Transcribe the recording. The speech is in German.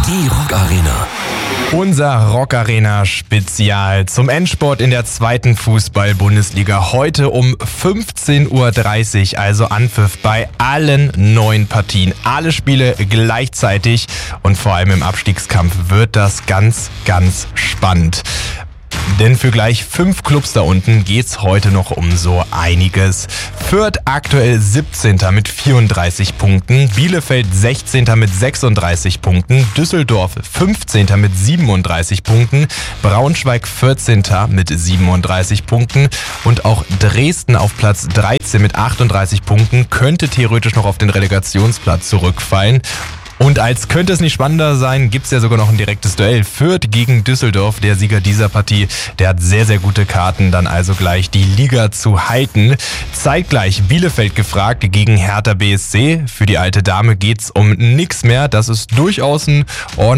Die Rock Arena. Unser Rock Arena Spezial zum Endspurt in der 2. Fußball-Bundesliga. Heute um 15:30 Uhr, also Anpfiff bei allen 9 Partien. Alle Spiele gleichzeitig und vor allem im Abstiegskampf wird das ganz, ganz spannend. Denn für gleich 5 Clubs da unten geht's heute noch um so einiges. Fürth aktuell 17. mit 34 Punkten, Bielefeld 16. mit 36 Punkten, Düsseldorf 15. mit 37 Punkten, Braunschweig 14. mit 37 Punkten und auch Dresden auf Platz 13 mit 38 Punkten könnte theoretisch noch auf den Relegationsplatz zurückfallen. Und als könnte es nicht spannender sein, gibt es ja sogar noch ein direktes Duell. Fürth gegen Düsseldorf, der Sieger dieser Partie, der hat sehr, sehr gute Karten, dann also gleich die Liga zu halten. Zeitgleich Bielefeld gefragt gegen Hertha BSC. Für die alte Dame geht's um nichts mehr. Das ist durchaus ein ordentliches